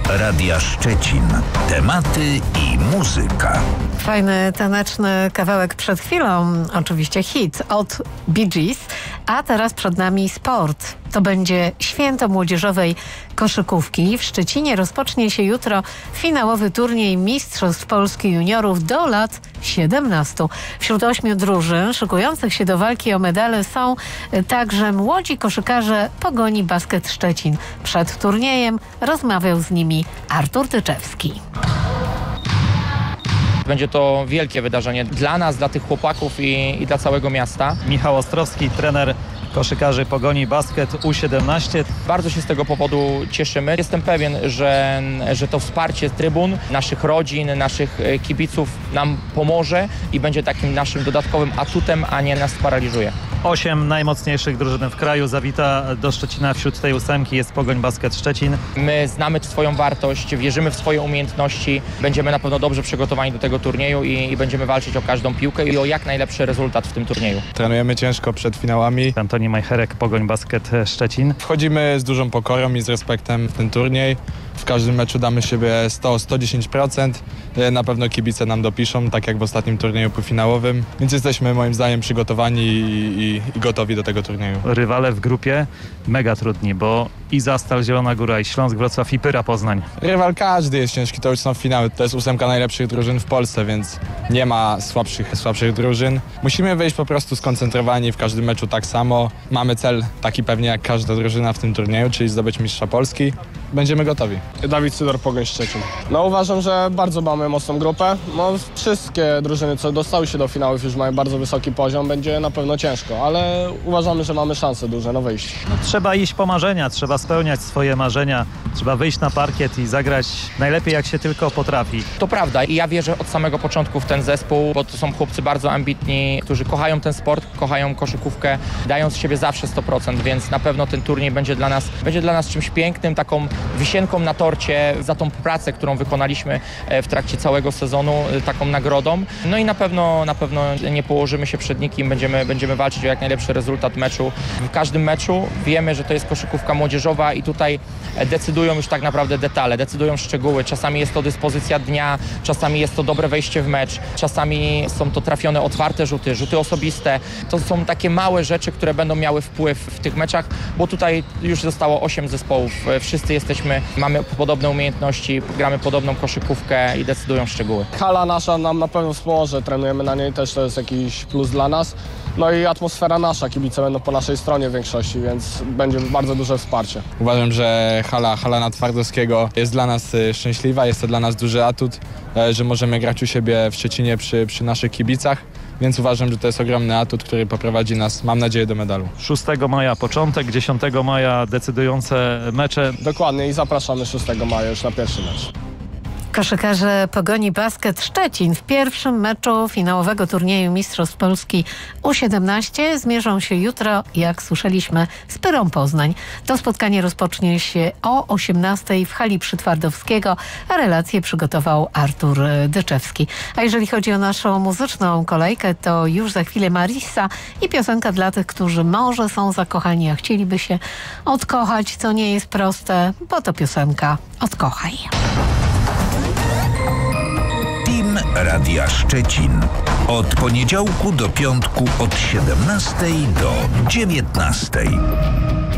Radia Szczecin. Tematy i muzyka. Fajny, taneczny kawałek przed chwilą, oczywiście hit od Bee Gees, a teraz przed nami sport. To będzie święto młodzieżowej koszykówki. W Szczecinie rozpocznie się jutro finałowy turniej Mistrzostw Polski Juniorów do lat 17. Wśród 8 drużyn szykujących się do walki o medale są także młodzi koszykarze Pogoni Basket Szczecin. Przed turniejem rozmawiał z nimi Artur Dyczewski. Będzie to wielkie wydarzenie dla nas, dla tych chłopaków i dla całego miasta. Michał Ostrowski, trener koszykarzy Pogoni Basket U17. Bardzo się z tego powodu cieszymy. Jestem pewien, że to wsparcie trybun, naszych rodzin, naszych kibiców nam pomoże i będzie takim naszym dodatkowym atutem, a nie nas sparaliżuje. 8 najmocniejszych drużyn w kraju zawita do Szczecina. Wśród tej 8 jest Pogoń Basket Szczecin. My znamy swoją wartość, wierzymy w swoje umiejętności. Będziemy na pewno dobrze przygotowani do tego turnieju i będziemy walczyć o każdą piłkę i o jak najlepszy rezultat w tym turnieju. Trenujemy ciężko przed finałami. Antoni Majcherek, Pogoń Basket Szczecin. Wchodzimy z dużą pokorą i z respektem w ten turniej. W każdym meczu damy siebie 100-110%. Na pewno kibice nam dopiszą, tak jak w ostatnim turnieju półfinałowym. Więc jesteśmy moim zdaniem przygotowani i gotowi do tego turnieju. Rywale w grupie mega trudni, bo i Zastal Zielona Góra, i Śląsk Wrocław, i Pyra Poznań. Rywal każdy jest ciężki, to już są finały. To jest 8 najlepszych drużyn w Polsce, więc nie ma słabszych drużyn. Musimy wyjść po prostu skoncentrowani w każdym meczu tak samo. Mamy cel taki pewnie jak każda drużyna w tym turnieju, czyli zdobyć mistrza Polski. Będziemy gotowi. Dawid Sydor, Pogoń Szczecin. Uważam, że bardzo mamy mocną grupę. Wszystkie drużyny, co dostały się do finałów, już mają bardzo wysoki poziom. Będzie na pewno ciężko, ale uważamy, że mamy szanse duże na wyjście. Trzeba iść po marzenia, trzeba spełniać swoje marzenia. Trzeba wyjść na parkiet i zagrać najlepiej jak się tylko potrafi. To prawda i ja wierzę od samego początku w ten zespół, bo to są chłopcy bardzo ambitni, którzy kochają ten sport, kochają koszykówkę, dają z siebie zawsze 100%, więc na pewno ten turniej będzie dla nas czymś pięknym, taką wisienką na torcie za tą pracę, którą wykonaliśmy w trakcie całego sezonu, taką nagrodą. No i na pewno nie położymy się przed nikim, będziemy walczyć o jak najlepszy rezultat meczu. W każdym meczu wiemy, że to jest koszykówka młodzieżowa i tutaj decydują już tak naprawdę detale, decydują szczegóły. Czasami jest to dyspozycja dnia, czasami jest to dobre wejście w mecz, czasami są to trafione otwarte rzuty osobiste. To są takie małe rzeczy, które będą miały wpływ w tych meczach, bo tutaj już zostało 8 zespołów. Wszyscy mamy podobne umiejętności, gramy podobną koszykówkę i decydują szczegóły. Hala nasza nam na pewno wspomoże, trenujemy na niej, też to jest jakiś plus dla nas. No i atmosfera nasza, kibice będą po naszej stronie w większości, więc będzie bardzo duże wsparcie. Uważam, że hala na Twardowskiego jest dla nas szczęśliwa, jest to dla nas duży atut, że możemy grać u siebie w Szczecinie przy naszych kibicach. Więc uważam, że to jest ogromny atut, który poprowadzi nas, mam nadzieję, do medalu. 6 maja początek, 10 maja decydujące mecze. Dokładnie i zapraszamy 6 maja już na pierwszy mecz. Koszykarze Pogoni Basket Szczecin w pierwszym meczu finałowego turnieju Mistrzostw Polski U17 zmierzą się jutro, jak słyszeliśmy, z Pyrą Poznań. To spotkanie rozpocznie się o 18:00 w hali przy Twardowskiego, a relację przygotował Artur Dyczewski. A jeżeli chodzi o naszą muzyczną kolejkę, to już za chwilę Marissa i piosenka dla tych, którzy może są zakochani, a chcieliby się odkochać, co nie jest proste, bo to piosenka Odkochaj. Team Radia Szczecin. Od poniedziałku do piątku od 17 do 19.